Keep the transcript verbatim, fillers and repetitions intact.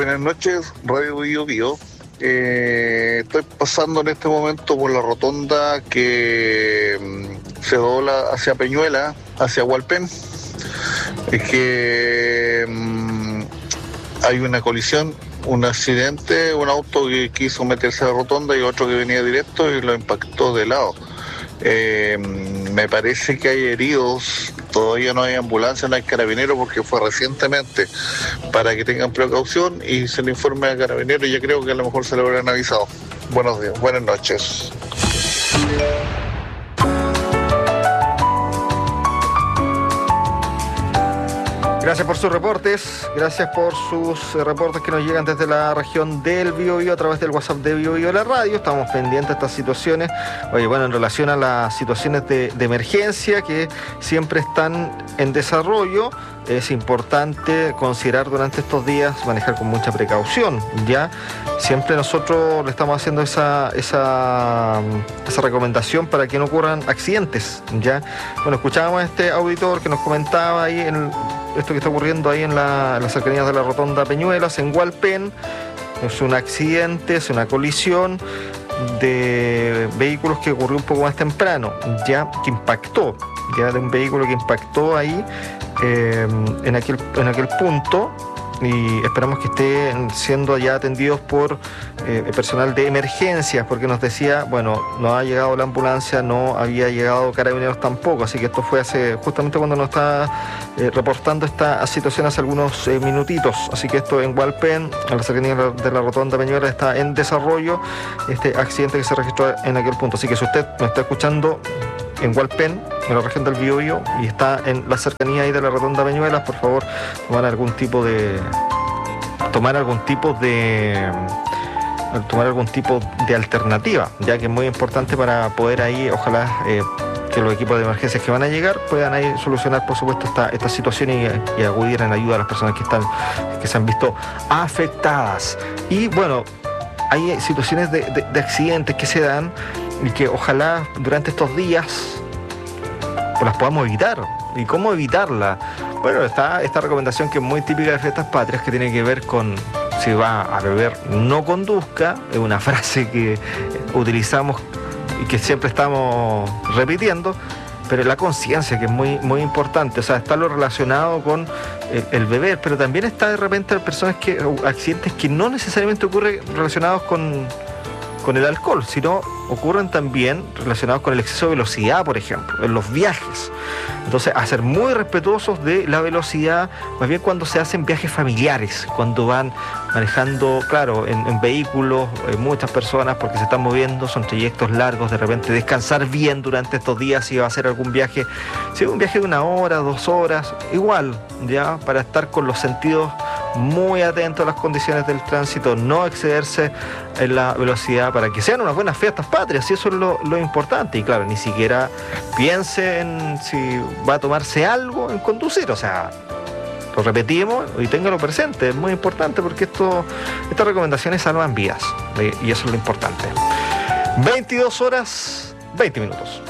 Buenas noches, Radio Bio Bio. Eh, estoy pasando en este momento por la rotonda que mm, se dobla hacia Peñuela, hacia Hualpén. Es que mm, hay una colisión, un accidente, un auto que quiso meterse a la rotonda y otro que venía directo y lo impactó de lado. Eh, me parece que hay heridos, todavía no hay ambulancia, no hay carabinero porque fue recientemente, para que tengan precaución y se le informe al carabinero y yo creo que a lo mejor se lo habrán avisado. Buenos días, buenas noches. Gracias por sus reportes, gracias por sus eh, reportes que nos llegan desde la región del Biobío a través del WhatsApp de Biobío de la radio. Estamos pendientes de estas situaciones. Oye, bueno, en relación a las situaciones de, de emergencia que siempre están en desarrollo, es importante considerar durante estos días manejar con mucha precaución, ¿ya? Siempre nosotros le estamos haciendo esa, esa, esa recomendación para que no ocurran accidentes, ¿ya? Bueno, escuchábamos a este auditor que nos comentaba ahí en el, esto que está ocurriendo ahí en, la, en las cercanías de la rotonda Peñuelas, en Hualpén. Es un accidente, es una colisión de vehículos que ocurrió un poco más temprano, ya, que impactó, ya, de un vehículo que impactó ahí eh, en aquel, en aquel punto, y esperamos que estén siendo ya atendidos por eh, personal de emergencias, porque nos decía, bueno, no ha llegado la ambulancia, no había llegado carabineros tampoco, así que esto fue hace, justamente cuando nos está eh, reportando esta situación hace algunos eh, minutitos, así que esto en Hualpén, a la cercanía de la rotonda Peñuela, está en desarrollo este accidente que se registró en aquel punto, así que si usted me está escuchando en Hualpén, en la región del Biobío, y está en la cercanía ahí de la rotonda Peñuelas, por favor, tomar algún tipo de tomar algún tipo de tomar algún tipo de alternativa, ya que es muy importante para poder ahí, ojalá eh, que los equipos de emergencias que van a llegar puedan ahí solucionar, por supuesto, esta, esta situación y, y acudir en ayuda a las personas que están, que se han visto afectadas. Y bueno, hay situaciones de, de, de accidentes que se dan y que ojalá durante estos días pues las podamos evitar. ¿Y cómo evitarla? Bueno, está esta recomendación que es muy típica de Fiestas Patrias, que tiene que ver con si va a beber, no conduzca. Es una frase que utilizamos y que siempre estamos repitiendo, pero la conciencia, que es muy, muy importante. O sea, está lo relacionado con el, el beber, pero también está de repente personas que, accidentes que no necesariamente ocurren relacionados con, con el alcohol, sino ocurren también relacionados con el exceso de velocidad, por ejemplo, en los viajes. Entonces, a ser muy respetuosos de la velocidad, más bien cuando se hacen viajes familiares, cuando van manejando, claro, en, en vehículos, eh, muchas personas, porque se están moviendo, son trayectos largos, de repente descansar bien durante estos días, si va a hacer algún viaje, si es un viaje de una hora, dos horas, igual, ya, para estar con los sentidos muy atentos a las condiciones del tránsito, no excederse en la velocidad, para que sean unas buenas fiestas patrias, y eso es lo, lo importante. Y claro, ni siquiera piense en si va a tomarse algo en conducir, o sea, lo repetimos y téngalo presente, es muy importante, porque esto, estas recomendaciones salvan vidas, y eso es lo importante. veintidós horas, veinte minutos.